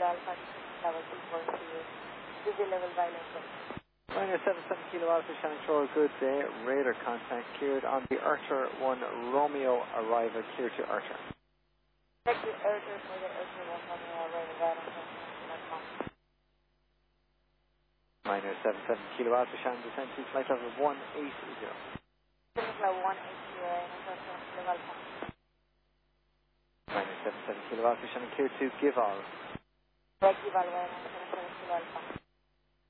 Alpha, level 2.38. Busy level violation. Minus 77 Kilo Alpha, Shannon Shore, good day. Radar contact cleared on the Archer 1 Romeo arrival, clear to Archer. Check the Archer for the Archer 1 Romeo arrival, guidance. Minus 77 Kilo Alpha, Shannon descent to flight level 180. Flight level 180, level Alpha. Minus 77 Kilo Alpha, Shannon clear to Gival. Gival, guidance, Kilo Alpha.